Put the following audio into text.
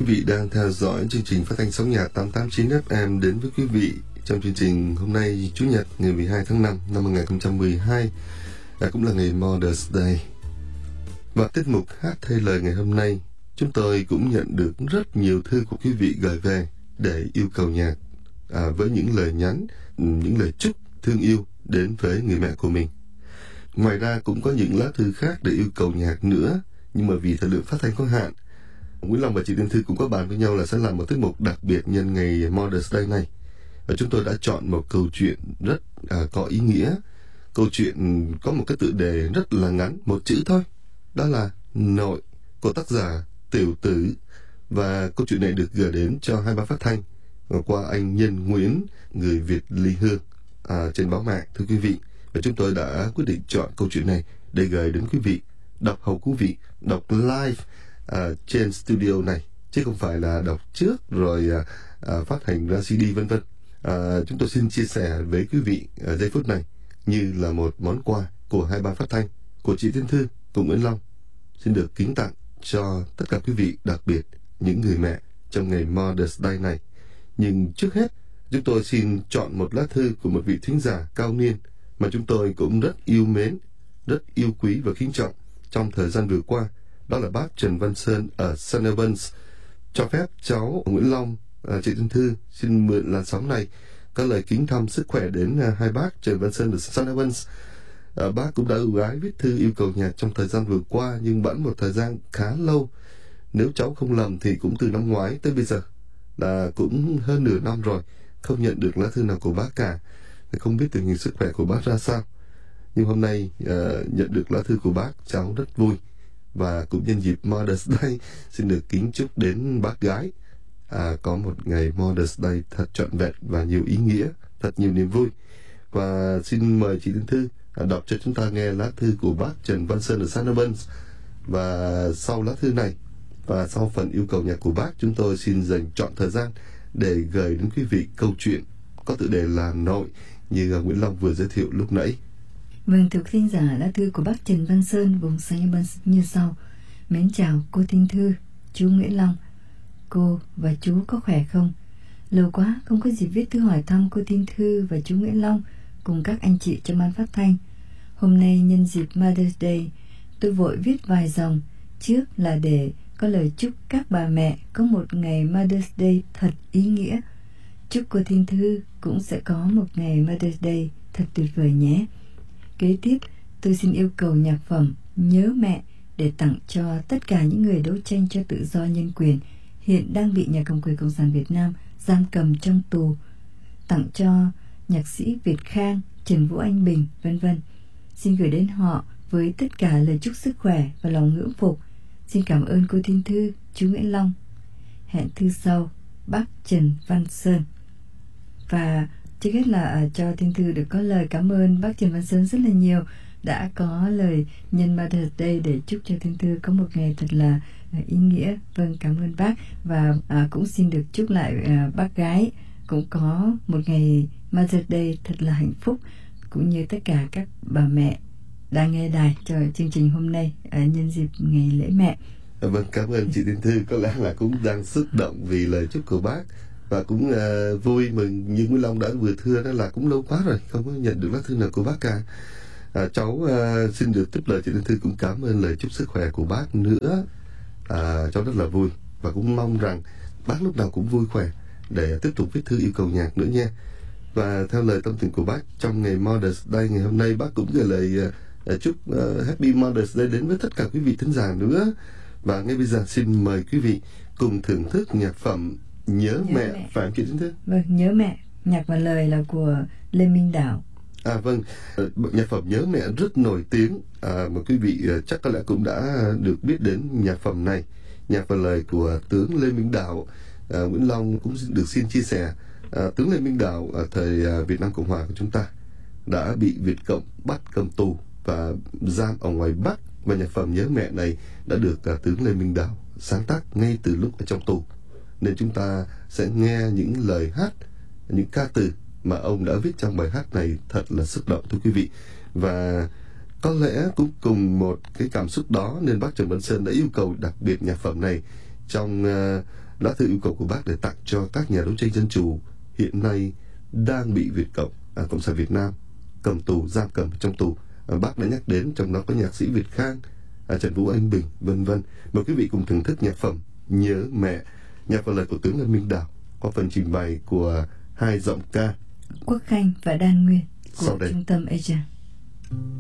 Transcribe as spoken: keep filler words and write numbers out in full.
Quý vị đang theo dõi chương trình phát thanh sóng nhạc tám tám chín ép em đến với quý vị trong chương trình hôm nay Chủ nhật ngày mười hai tháng năm năm hai nghìn không trăm mười hai, à, cũng là ngày Mother's Day. Và tiết mục hát thay lời ngày hôm nay, chúng tôi cũng nhận được rất nhiều thư của quý vị gửi về để yêu cầu nhạc à, với những lời nhắn, những lời chúc thương yêu đến với người mẹ của mình. Ngoài ra cũng có những lá thư khác để yêu cầu nhạc nữa, nhưng mà vì thời lượng phát thanh có hạn, Nguyễn Long và chị Tiên Thư cũng có bàn với nhau là sẽ làm một tiết mục đặc biệt nhân ngày Mother's Day này. Và chúng tôi đã chọn một câu chuyện rất à, có ý nghĩa. Câu chuyện có một cái tựa đề rất là ngắn, một chữ thôi. Đó là Nội, của tác giả Tiểu Tử. Và câu chuyện này được gửi đến cho hai ba phát thanh qua anh Nhân Nguyễn, người Việt ly hương à, trên báo mạng, thưa quý vị. Và chúng tôi đã quyết định chọn câu chuyện này để gửi đến quý vị, đọc hầu quý vị, đọc live À, trên studio này, chứ không phải là đọc trước rồi à, à, phát hành ra xê đê vân vân. À, chúng tôi xin chia sẻ với quý vị à, giây phút này như là một món quà của hai ba phát thanh, của chị Tiên Thư cùng Nguyễn Long, xin được kính tặng cho tất cả quý vị, đặc biệt những người mẹ trong ngày Mother's Day này. Nhưng trước hết, chúng tôi xin chọn một lá thư của một vị thính giả cao niên mà chúng tôi cũng rất yêu mến, rất yêu quý và kính trọng trong thời gian vừa qua. Đó là bác Trần Văn Sơn ở Sun Evans. Cho phép cháu Nguyễn Long, à, chị Tiên Thư xin mượn làn sóng này có lời kính thăm sức khỏe đến à, hai bác Trần Văn Sơn ở Sun Evans. À, bác cũng đã ưu ái viết thư yêu cầu nhạc trong thời gian vừa qua, nhưng vẫn một thời gian khá lâu. Nếu cháu không lầm thì cũng từ năm ngoái tới bây giờ là cũng hơn nửa năm rồi không nhận được lá thư nào của bác cả. Thì không biết tình hình sức khỏe của bác ra sao. Nhưng hôm nay à, nhận được lá thư của bác, cháu rất vui. Và cũng nhân dịp Mother's Day, xin được kính chúc đến bác gái à, có một ngày Mother's Day thật trọn vẹn và nhiều ý nghĩa, thật nhiều niềm vui. Và xin mời chị Tiên Thư à, đọc cho chúng ta nghe lá thư của bác Trần Văn Sơn ở Sun Evans. Và sau lá thư này và sau phần yêu cầu nhạc của bác, chúng tôi xin dành trọn thời gian để gửi đến quý vị câu chuyện có tựa đề là Nội, như Nguyễn Long vừa giới thiệu lúc nãy. Vâng, thưa thính giả, lá thư của bác Trần Văn Sơn, vùng Sun Evans như sau. Mến chào cô Tiên Thư, chú Nguyễn Long. Cô và chú có khỏe không? Lâu quá không có dịp viết thư hỏi thăm cô Tiên Thư và chú Nguyễn Long cùng các anh chị trong ban phát thanh. Hôm nay nhân dịp Mother's Day, tôi vội viết vài dòng. Trước là để có lời chúc các bà mẹ có một ngày Mother's Day thật ý nghĩa. Chúc cô Tiên Thư cũng sẽ có một ngày Mother's Day thật tuyệt vời nhé. Kế tiếp, tôi xin yêu cầu nhạc phẩm Nhớ Mẹ để tặng cho tất cả những người đấu tranh cho tự do nhân quyền hiện đang bị nhà cầm quyền Cộng sản Việt Nam giam cầm trong tù, tặng cho nhạc sĩ Việt Khang, Trần Vũ Anh Bình, vân vân. Xin gửi đến họ với tất cả lời chúc sức khỏe và lòng ngưỡng phục. Xin cảm ơn cô Tiên Thư, chú Nguyễn Long. Hẹn thư sau, bác Trần Văn Sơn. Và trước hết là cho Tiên Thư được có lời cảm ơn bác Trần Văn Sơn rất là nhiều, đã có lời nhân Mother's Day để chúc cho Tiên Thư có một ngày thật là ý nghĩa. Vâng, cảm ơn bác. Và à, cũng xin được chúc lại à, bác gái cũng có một ngày Mother's Day thật là hạnh phúc, cũng như tất cả các bà mẹ đang nghe đài cho chương trình hôm nay à, nhân dịp ngày lễ mẹ. Vâng, cảm ơn chị Tiên Thư. Có lẽ là cũng đang xúc động vì lời chúc của bác, và cũng uh, vui mừng như Nguyễn Long đã vừa thưa đó là cũng lâu quá rồi không có nhận được lá thư nào của bác cả. À, cháu uh, xin được tiếp lời chị Tiên Thư cũng cảm ơn lời chúc sức khỏe của bác nữa. À, cháu rất là vui và cũng mong rằng bác lúc nào cũng vui khỏe để tiếp tục viết thư yêu cầu nhạc nữa nha. Và theo lời tâm tình của bác, trong ngày Mother's Day ngày hôm nay, bác cũng gửi lời uh, chúc uh, Happy Mother's Day đến với tất cả quý vị thính giả nữa. Và ngay bây giờ xin mời quý vị cùng thưởng thức nhạc phẩm Nhớ, Nhớ Mẹ, mẹ. Phải không chị Tiên Thư? Vâng, Nhớ Mẹ. Nhạc và lời là của Lê Minh Đảo. À vâng, nhạc phẩm Nhớ Mẹ rất nổi tiếng, à, mà quý vị chắc có lẽ cũng đã được biết đến nhạc phẩm này. Nhạc và lời của tướng Lê Minh Đảo. à, Nguyễn Long cũng được xin chia sẻ, à, tướng Lê Minh Đảo ở thời à, Việt Nam Cộng Hòa của chúng ta đã bị Việt Cộng bắt cầm tù và giam ở ngoài Bắc. Và nhạc phẩm Nhớ Mẹ này đã được à, tướng Lê Minh Đảo sáng tác ngay từ lúc ở trong tù. Nên chúng ta sẽ nghe những lời hát, những ca từ mà ông đã viết trong bài hát này thật là xúc động, thưa quý vị. Và có lẽ cũng cùng một cái cảm xúc đó nên bác Trần Văn Sơn đã yêu cầu đặc biệt nhạc phẩm này trong uh, lá thư yêu cầu của bác để tặng cho các nhà đấu tranh dân chủ hiện nay đang bị Việt Cộng, à, Cộng sản Việt Nam cầm tù, giam cầm trong tù. À, bác đã nhắc đến, trong đó có nhạc sĩ Việt Khang, à, Trần Vũ Anh Bình, vân vân. Mời quý vị cùng thưởng thức nhạc phẩm Nhớ Mẹ, nhạc và lời của tướng Lân Minh Đào, có phần trình bày của hai giọng ca Quốc Khanh và Đan Nguyên của Sau đây. Trung tâm Asia.